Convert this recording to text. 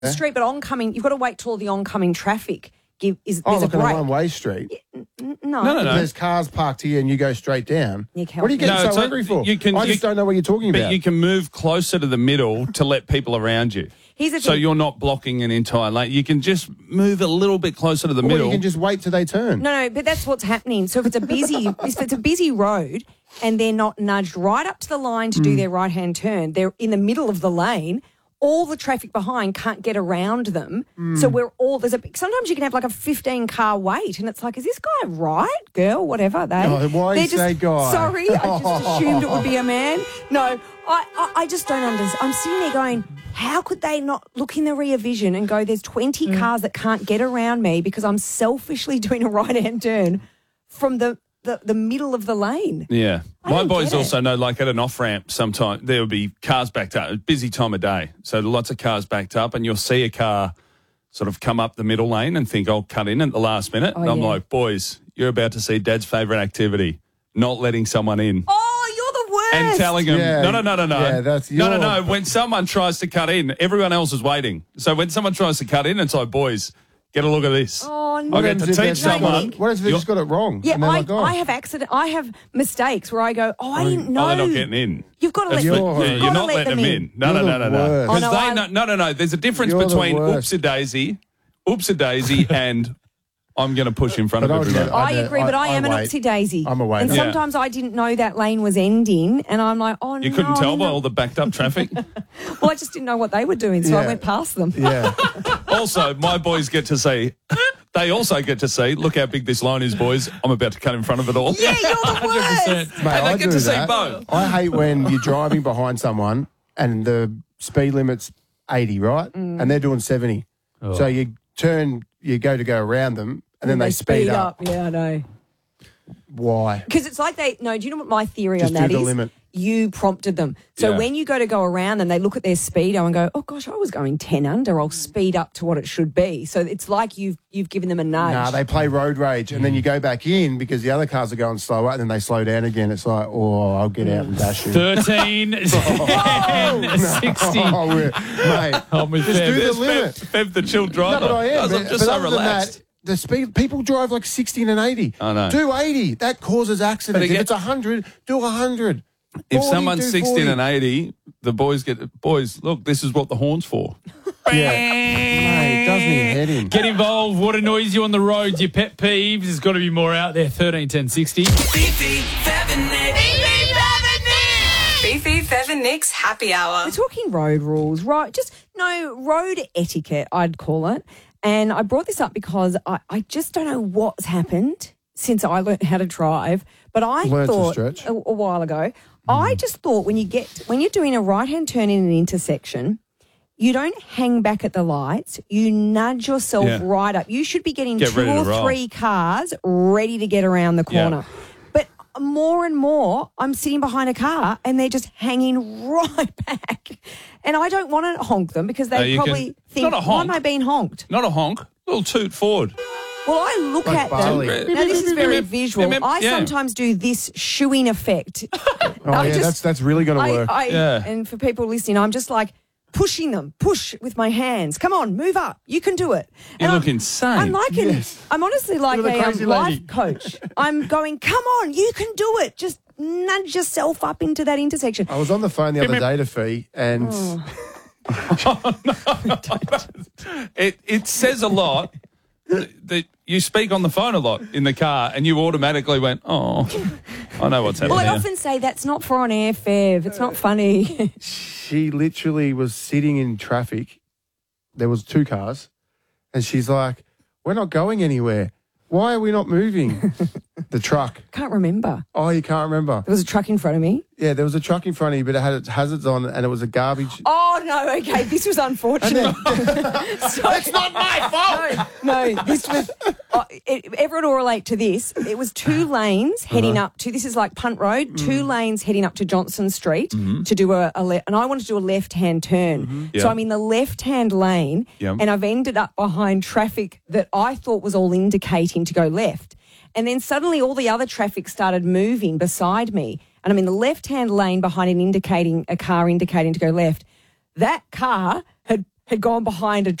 street, but oncoming, you've got to wait till the oncoming traffic there's a like on break. a one-way street. No. There's cars parked here and you go straight down. What are you getting so angry for? I just don't know what you're talking about. But you can move closer to the middle to let people around you. Here's the So thing. you're not blocking an entire lane. You can just move a little bit closer to the Or middle. you can just wait till they turn. No, but that's what's happening. So if it's a busy road and they're not nudged right up to the line to do their right-hand turn, they're in the middle of the lane. All the traffic behind can't get around them. So sometimes you can have like a 15-car wait and it's like, is this guy right, girl, whatever? Why you say guy? Sorry, I just assumed it would be a man. No, I just don't understand. I'm sitting there going, how could they not look in the rear vision and go, there's 20 cars that can't get around me because I'm selfishly doing a right-hand turn from the middle of the lane. Yeah. I My don't boys get it. also know, like at an off-ramp sometime, there will be cars backed up. A busy time of day. So lots of cars backed up and you'll see a car sort of come up the middle lane and think, I'll cut in at the last minute. Oh, and I'm yeah. like, boys, you're about to see Dad's favourite activity, not letting someone in. Oh, you're the worst. And telling them, Yeah. no. Yeah, that's No. When someone tries to cut in, everyone else is waiting. So when someone tries to cut in, it's like, boys, get a look at this. Oh, no. I get to teach someone. What if they just got it wrong? Yeah, And they're like, I have mistakes where I go, I didn't know. Oh, they're not getting in. You've got to let You're- them You're in. not letting them in. No. You're the worst. Oh, no, Because no. There's a difference You're the between worst. oopsie-daisy and I'm going to push in front But of I would everybody. never- I agree, but I am an wait. oopsie daisy. I'm a waiter. And Yeah. sometimes I didn't know that lane was ending, and I'm like, oh no. You couldn't tell by no. all the backed up traffic. Well, I just didn't know what they were doing, so I Yeah. went past them. Yeah. Also, my boys get to see, they also get to see, look how big this line is, boys. I'm about to cut in front of it all. Yeah, you're the worst. Mate, And they I get do to see that. both. I hate when you're driving behind someone and the speed limit's 80, right? And they're doing 70. So you go around them, and then they speed up. Yeah, I know. Why? Because it's like do you know what my theory Just on that do the is? limit. You prompted them. So Yeah. when you go around them, they look at their speedo and go, oh gosh, I was going 10 under. I'll speed up to what it should be. So it's like you've given them a nudge. Nah, they play road rage, and then you go back in because the other cars are going slower, and then they slow down again. It's like, I'll get out and dash you. 13, 10, 60. Oh, mate, I'm with just Fev. do the limit. Fev, the chill driver. No, but I am. Guys, I'm But just so other than relaxed. that, the speed, people drive like 60 and 80. I know. Do 80. That causes accidents. again- If it's 100, do 100. If 40, someone's do 16 40. and 80, the boys look, this is what the horn's for. Yeah. Mate, it does me head in. Get involved. What annoys you on the roads? Your pet peeves. There's got to be more out there. 13, 10, 60. Beefy, Fev and Nick's happy hour. We're talking road rules, right? Road etiquette, I'd call it. And I brought this up because I just don't know what's happened since I learned how to drive. But I Learned to thought stretch. a while ago, I just thought when you're doing a right-hand turn in an intersection, you don't hang back at the lights. You nudge yourself Yeah. right up. You should be getting Get 2 ready to or roll. 3 cars ready to get around the Yeah. corner. But more and more, I'm sitting behind a car and they're just hanging right back. And I don't want to honk them because they you probably can- think, not a why honk. am I being honked? Not a honk, a little toot forward. Well, I look Like at Barley. them. Now, this is very visual. I Yeah. sometimes do this shooing effect. Oh, yeah, that's really going to work. Yeah. And for people listening, I'm just like pushing them, push with my hands. Come on, move up. You can do it. You And look I'm insane. I'm honestly like You're the a crazy life lady. coach. I'm going, come on, you can do it. Just nudge yourself up into that intersection. I was on the phone the other day to Fee, and It says a lot that you speak on the phone a lot in the car and you automatically went, oh, I know what's happening Well, I here. often say that's not for on air, Fev. It's not funny. she literally was sitting in traffic. There was 2 cars, and she's like, "We're not going anywhere. Why are we not moving?" The truck. Can't remember. Oh, you can't remember? There was a truck in front of me. Yeah, there was a truck in front of you, but it had its hazards on, and it was a garbage. Oh, no, okay. This was unfortunate. It's not my fault. No, this was. Everyone will relate to this. It was 2 lanes heading up to. This is like Punt Road. 2 lanes heading up to Johnson Street to do and I wanted to do a left-hand turn. Yeah. So I'm in the left-hand lane, Yeah. and I've ended up behind traffic that I thought was all indicating to go left. And then suddenly all the other traffic started moving beside me, and I'm in the left-hand lane behind a car indicating to go left. That car had had gone behind a